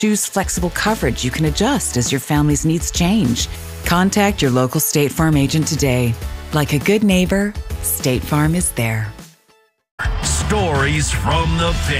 Choose flexible coverage you can adjust as your family's needs change. Contact your local State Farm agent today. Like a good neighbor, State Farm is there. Stories from the pit.